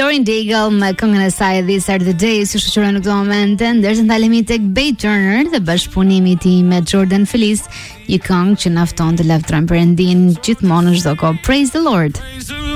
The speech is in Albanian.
Lauren Daigle me këngën e saj This Are The Days që shoqëron në këtë moment, ndërsa ndalemi tek Bay Turner dhe bashkëpunimi i tij me Jordan Feliz, një këngë që na fton të lavdërojmë Perëndin gjithmonë çdo kohë. Praise the Lord.